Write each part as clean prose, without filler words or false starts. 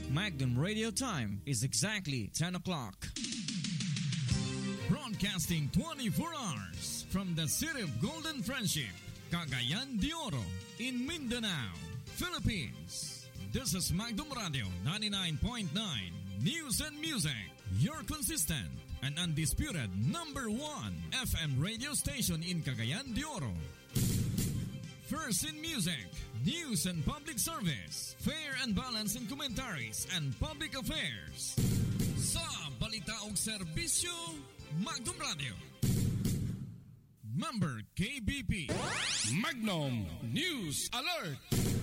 Magnum Radio time is exactly 10 o'clock. Broadcasting 24 hours from the city of Golden Friendship, Cagayan de Oro, in Mindanao, Philippines. This is Magnum Radio 99.9 News and Music, your consistent and undisputed number 1 FM radio station in Cagayan de Oro. First in music, news and public service, fair and balanced in commentaries and public affairs. Sa balita o serbisyo, Magnum Radio. Member KBP. Magnum News Alert.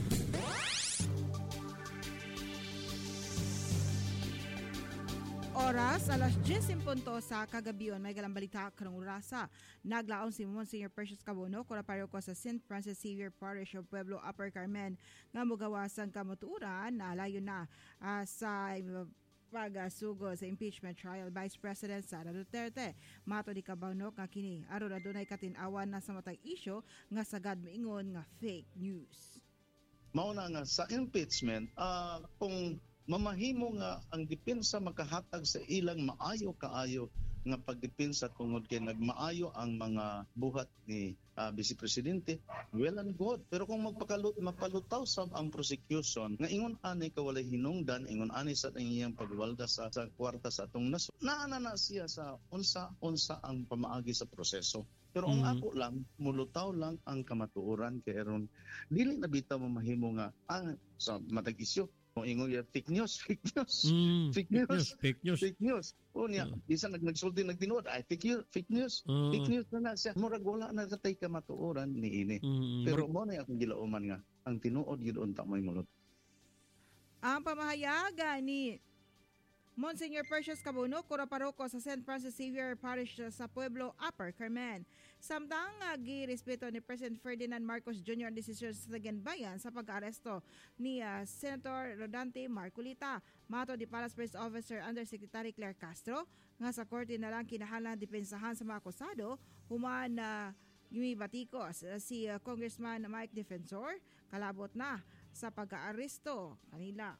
Oras, alas 10:00 sa kagabion. May galang balita karong orasa. Naglaon si Monsignor Precious Cabono, koraparo ko sa St. Francis Xavier Parish of Pueblo, Upper Carmen, nga mogawasan kamuturan na layo na sa pagasugo sa impeachment trial Vice President Sara Duterte. Mato di Cabono nga kini aron adunay katin-awan na sa matag isyu nga sagad moingon nga fake news. Mauna nga sa impeachment, kung mamahimo nga ang depensa makahatag sa ilang maayo kaayo nga pagdepensa tungod kay nagmaayo ang mga buhat ni Vice Presidente, well and good. Pero kung mapalutaw sa ang prosecution nga ingon ani kawalay hinungdan, ingon ani sa iyang pagwalda sa kwarta sa atong nasod, naana na siya sa unsa ang pamaagi sa proseso. Pero ang ako lang, mulutaw lang ang kamatuoran kay aron dili na bitaw mamahimo nga ang sa matag isyu kung ingon ya fake news. Fake news. O niya, isa nagsulti nagtinuod, ay fake news na siya. Murag wala na katay kamatuoran ni ini. Pero mo na akong gilauman nga, ang tinuod yun unta mo'y mulot. Ang pamahayaga ni Monsignor Precious Cabono, kuraparoko sa St. Francis Xavier Parish sa Pueblo, Upper Carmen. Samtang girespeto ni President Ferdinand Marcos Jr. ang desisyon sa Taganbayan sa pag-aresto ni Senator Rodante Marcolita. Mato di Palace Press Officer Undersecretary Claire Castro nga sa korte na lang kinahanglan depensahan sa mga akusado human yumibatikos si Congressman Mike Defensor kalabot na sa pag-aaresto kanila.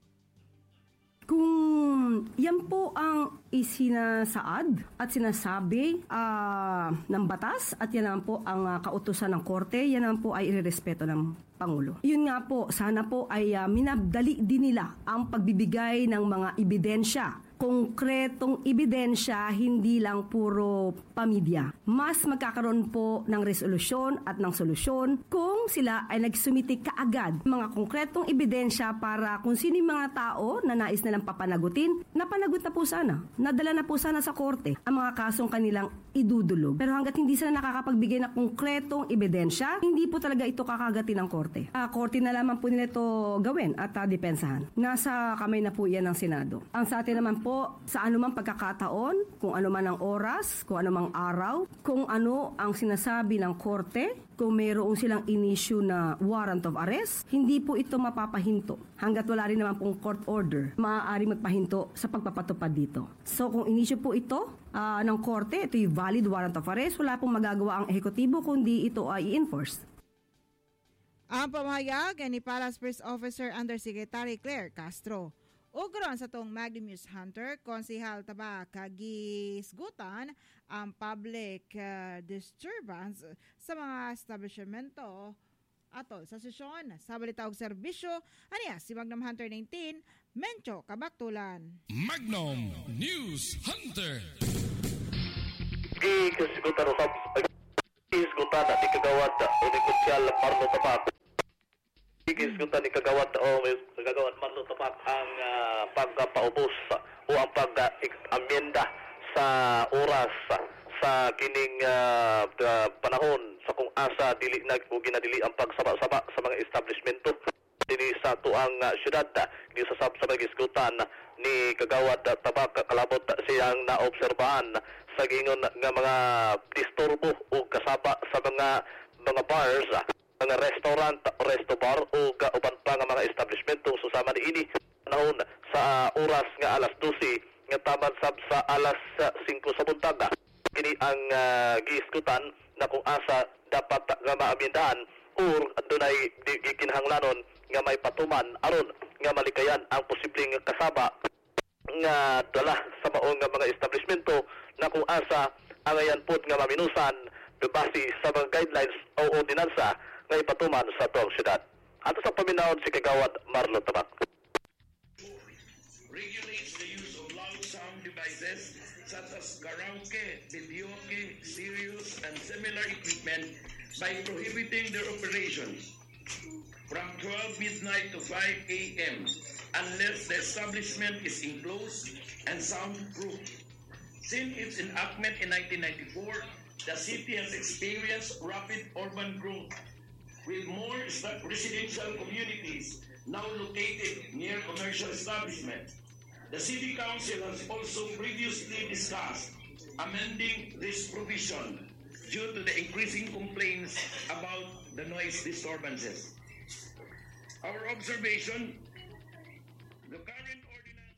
Kung yan po ang isinasaad at sinasabi ng batas at yan naman po ang kautusan ng korte, yan naman po ay irerespeto ng Pangulo. Yun nga po, sana po ay minabdali din nila ang pagbibigay ng mga ebidensya, konkretong ebidensya, hindi lang puro pamilya. Mas magkakaroon po ng resolusyon at ng solusyon kung sila ay nagsumiti kaagad mga konkretong ebidensya para kung sino yung mga tao na nais nilang papanagutin, napanagot na po sana. Nadala na po sana sa korte ang mga kasong kanilang idudulog. Pero hanggat hindi sila nakakapagbigay ng konkretong ebidensya, hindi po talaga ito kakagatin ng korte. Korte na lamang po nila ito gawin at depensahan. Nasa kamay na po yan ng Senado. Ang sa atin naman po, sa anumang pagkakataon, kung ano man ang oras, kung ano mang araw, kung ano ang sinasabi ng korte, kung mayroong silang in-issue na warrant of arrest, hindi po ito mapapahinto. Hanggat wala rin naman pong court order, maaari magpahinto sa pagpapatupad dito. So kung in-issue po ito ng korte, ito yung valid warrant of arrest, wala pong magagawa ang ehekutibo kundi ito ay i-enforce. Ang pamahayag ni Palace Press Officer Undersecretary Claire Castro. Ugaron sa tong Magnum News Hunter, Konsehal Taba kagisgutan ang public disturbance sa mga establishmento atol sa sesyon sa balita og serbisyo. Aniya si Magnum Hunter 19, Mencho Kabaktulan. Magnum News Hunter. Isgutan ni kagawad o ni Konsyal Marlo Tapak. Isgutan ni kagawad Marlo Tapak ang pagpaubos o ang pag-amyenda sa oras sa kining panahon sa kung asa dili ginadili ang pagsaba-saba sa mga establishmento dinhi sa tuang syudad di sa isgutan ni kagawad Tabak kalabot siyang naobserbahan sa gingon nga mga disturbo o kasaba sa mga bars, mga restaurant, resto bar o uban pa nga mga establishmento susama niini panahon sa oras nga alas 12 nga taman sab sa alas 5 sa buntag. Kini ang giiskutan na kung asa dapat nga maamyendahan or dunay gikinahanglanon nga may patuman aron nga malikayan ang posibleng kasaba nga dala sa maong nga mga establishmento na kung asa ang ayan po nga maminusan base sa mga guidelines o ordinansa nga ipatuman sa tuwang syudad. Ato sa paminahon si Kagawad Marlon Tabak. Regulates the use of loud sound devices such as karaoke, videoke, stereos, and similar equipment by prohibiting their operations from 12 midnight to 5 a.m. unless the establishment is enclosed and soundproof. Since its enactment in 1994, the city has experienced rapid urban growth with more residential communities now located near commercial establishments. The City Council has also previously discussed amending this provision due to the increasing complaints about the noise disturbances. Our observation, the current ordinance...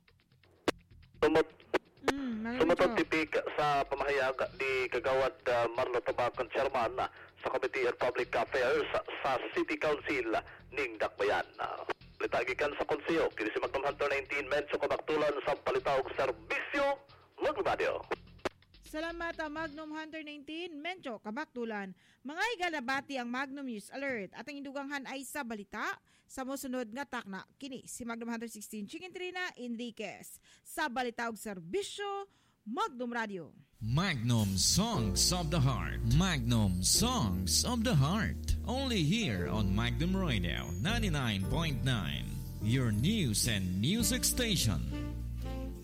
Sumunod tipik sa pamahayag ni Kagawad Marlon Tabak, Chairman sa Committee on Public Affairs sa City Council ning Dakbayan. Litagikan sa konseyo, kini si Magnum Hunter 19, Menso Kabaktulan sa Palitawag Serbisyo, Magnum Radio. Salamat Magnum Hunter 19, Mencho Kabaktulan. Mga igalabati ang Magnum News Alert at ang induganghan ay sa balita. Sa musunod nga takna, kini si Magnum Hunter 16, Chiquintrina Enriquez. Sa Balitawag Serbisyo, Magnum Radio. Magnum Songs of the Heart. Magnum Songs of the Heart. Only here on Magnum Radio 99.9. Your news and music station.